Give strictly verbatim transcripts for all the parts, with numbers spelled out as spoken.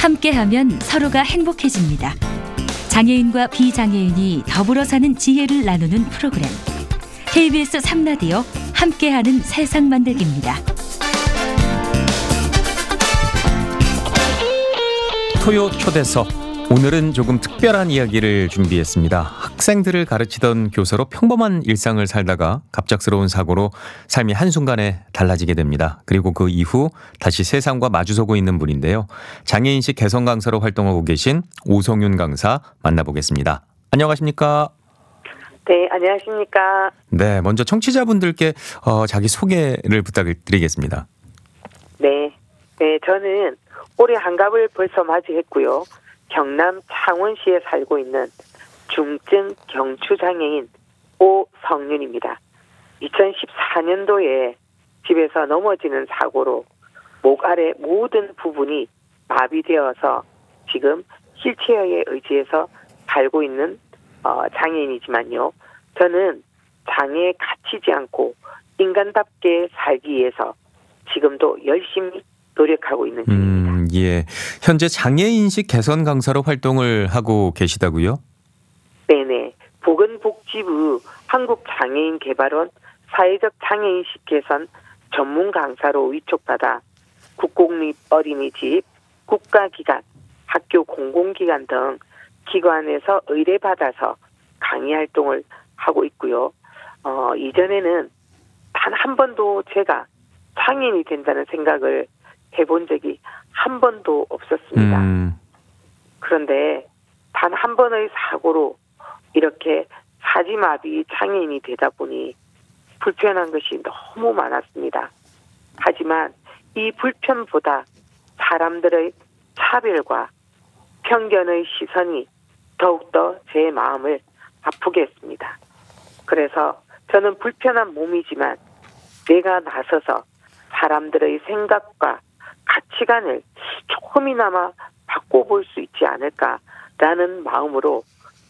함께하면 서로가 행복해집니다. 장애인과 비장애인이 더불어 사는 지혜를 나누는 프로그램. 케이비에스 삼 라디오 함께하는 세상 만들기입니다. 토요 초대석. 오늘은 조금 특별한 이야기를 준비했습니다. 학생들을 가르치던 교사로 평범한 일상을 살다가 갑작스러운 사고로 삶이 한순간에 달라지게 됩니다. 그리고 그 이후 다시 세상과 마주서고 있는 분인데요. 장애인식 개선 강사로 활동하고 계신 오성윤 강사 만나보겠습니다. 안녕하십니까? 네, 안녕하십니까? 네, 먼저 청취자분들께 어, 자기 소개를 부탁드리겠습니다. 네, 네, 저는 올해 한갑을 벌써 맞이했고요. 경남 창원시에 살고 있는 중증 경추장애인 오성윤입니다. 이천십사 년도에 집에서 넘어지는 사고로 목 아래 모든 부분이 마비되어서 지금 휠체어에 의지해서 살고 있는 어, 장애인이지만요. 저는 장애에 갇히지 않고 인간답게 살기 위해서 지금도 열심히 노력하고 있는 중입니다. 음, 예. 현재 장애인식 개선 강사로 활동을 하고 계시다고요? 네네. 보건복지부 한국장애인개발원 사회적 장애인식 개선 전문 강사로 위촉받아 국공립 어린이집, 국가기관, 학교 공공기관 등 기관에서 의뢰받아서 강의 활동을 하고 있고요. 어, 이전에는 단 한 번도 제가 장애인이 된다는 생각을 해본 적이 한 번도 없었습니다. 음. 그런데 단 한 번의 사고로 이렇게 사지마비 장애인이 되다 보니 불편한 것이 너무 많았습니다. 하지만 이 불편보다 사람들의 차별과 편견의 시선이 더욱더 제 마음을 아프게 했습니다. 그래서 저는 불편한 몸이지만 내가 나서서 사람들의 생각과 가치관을 조금이나마 바꿔볼 수 있지 않을까라는 마음으로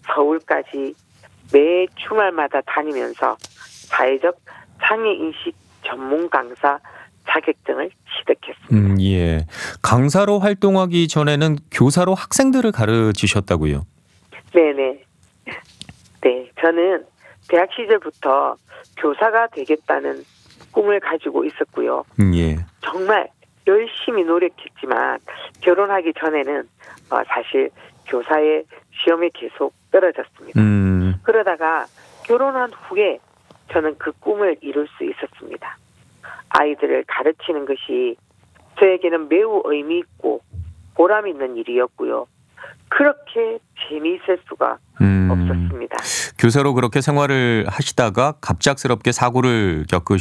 서울까지 매 주말마다 다니면서 사회적 장애인식 전문 강사 자격증을 취득했습니다. 음, 예. 강사로 활동하기 전에는 교사로 학생들을 가르치셨다고요? 네네. 네, 저는 대학 시절부터 교사가 되겠다는 꿈을 가지고 있었고요. 음, 예. 정말 열심히 노력했지만 결혼하기 전에는 어, 사실 교사의 시험에 계속 떨어졌습니다. 음. 그러다가 결혼한 후에 저는 그 꿈을 이룰 수 있었습니다. 아이들을 가르치는 것이 저에게는 매우 의미 있고 보람 있는 일이었고요. 그렇게 재미있을 수가 음. 없었습니다. 교사로 그렇게 생활을 하시다가 갑작스럽게 사고를 겪으셨